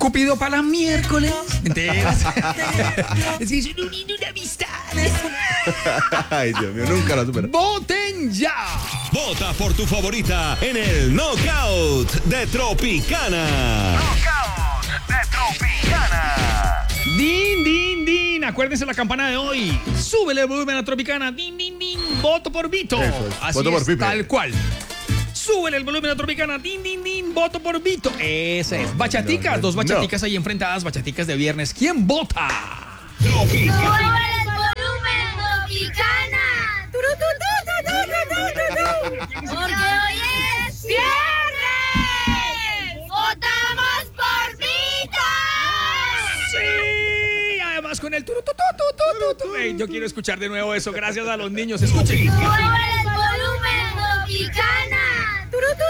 Cupido para miércoles. Mentiras. Es que son una amistad. Ay, Dios mío, nunca la supero. ¡Voten ya! Vota por tu favorita en el Knockout de Tropicana. Knockout de Tropicana. Din, din, din. Acuérdense la campana de hoy. Súbele el volumen a Tropicana. Din, din, din. Voto por Vito. Eso es. Así Voto por es, Pipe. tal cual. Súbele el volumen a Tropicana. Din, din, din. Voto por Vito. Esa es. Bachaticas. Dos bachaticas ahí enfrentadas. Bachaticas de viernes. ¿Quién vota? ¡Sube el volumen, Tropicana! Porque hoy es viernes. ¡Votamos por Vito! Sí. Además con el turututututututu. Ey, yo quiero escuchar de nuevo eso. Gracias a los niños. Escuchen. ¡Sube el volumen, Tropicana!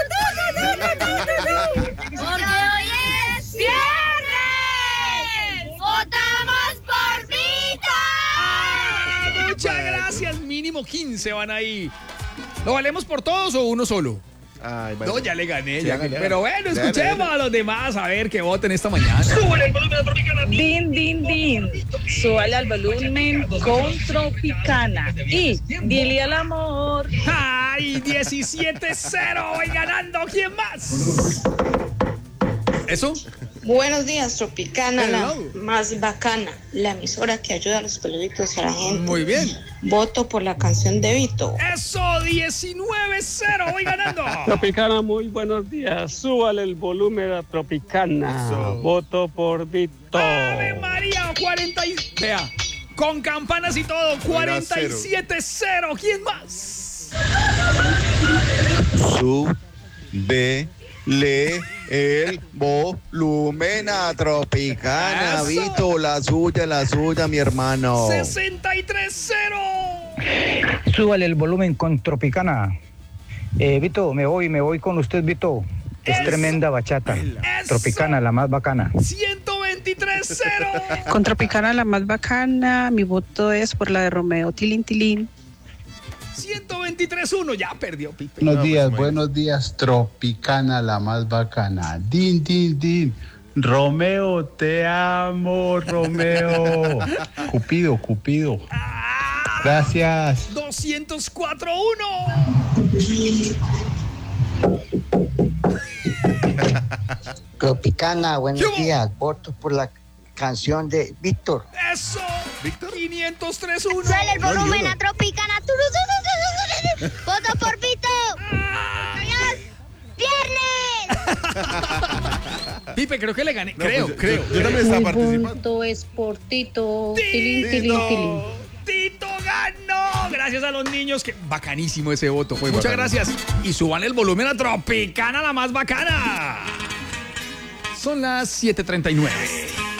Porque hoy es viernes. ¡Votamos por Vito! Muchas gracias. Mínimo 15 van ahí. ¿Lo valemos por todos o uno solo? Ay, bueno. No, ya le gané. Sí, Ya hágale, Pero bueno, hágale. escuchemos a los demás a ver qué voten esta mañana. Súbele el volumen a Tropicana. Din, din, din. Súbale al volumen con Tropicana. Y dile al amor. ¡Ay! 17-0. Voy ganando. ¿Quién más? ¿Eso? Buenos días, Tropicana, la Hello. más bacana, la emisora que ayuda a los peluditos y a la gente. Muy bien. Voto por la canción de Vito. Eso, 19-0. Voy ganando. Tropicana, muy buenos días. Súbale el volumen a Tropicana. Eso. Voto por Vito. ¡Ave María! 40 y... Vea, con campanas y todo. 47-0. ¿Quién más? Súbele el volumen a Tropicana, Eso. Vito, la suya, mi hermano. 63-0. Súbale el volumen con Tropicana. Vito, me voy con usted, Vito. Es Eso. tremenda bachata. Eso. Tropicana, la más bacana. 123-0. Con Tropicana la más bacana, mi voto es por la de Romeo Tilín Tilín. 123-1. Ya perdió Pipe. Buenos días, Tropicana, la más bacana. Din, din, din. Romeo, te amo, Romeo. Cupido. Gracias. 204-1. Tropicana, buenos ¿Qué hubo? días. Voto por la canción de Víctor. Eso. ¿Víctor? 503-1. ¡Sube el No, volumen ni uno. a Tropicana! ¡Voto por Vito! ¡Hoy es viernes! Pipe, creo que le gané. No, creo. Yo también estaba participando. Voto es por Tito. Tilín, tilín, tilín. Tito ganó. Gracias a los niños. Que bacanísimo ese voto. Muchas bacano. gracias. Y suban el volumen a Tropicana, la más bacana. Son las 7:39.